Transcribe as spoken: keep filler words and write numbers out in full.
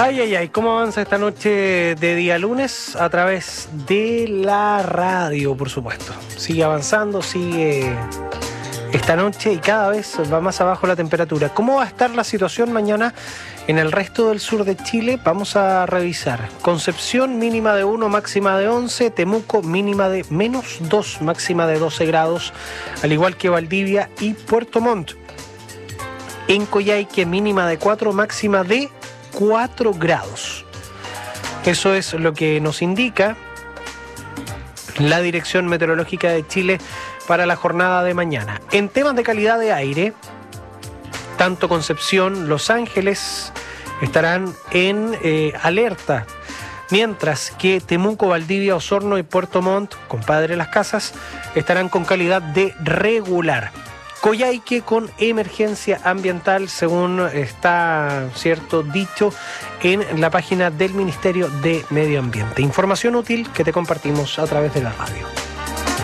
Ay, ay, ay, ¿cómo avanza esta noche de día lunes? A través de la radio, por supuesto. Sigue avanzando, sigue esta noche y cada vez va más abajo la temperatura. ¿Cómo va a estar la situación mañana en el resto del sur de Chile? Vamos a revisar. Concepción, mínima de uno, máxima de once. Temuco, mínima de menos dos, máxima de doce grados. Al igual que Valdivia y Puerto Montt. En Coyhaique, mínima de cuatro, máxima de cuatro grados. Eso es lo que nos indica la Dirección Meteorológica de Chile para la jornada de mañana. En temas de calidad de aire, tanto Concepción, Los Ángeles estarán en eh, alerta, mientras que Temuco, Valdivia, Osorno y Puerto Montt, compadre Las Casas, estarán con calidad de regular. Coyhaique con emergencia ambiental, según está cierto dicho en la página del Ministerio de Medio Ambiente. Información útil que te compartimos a través de la radio.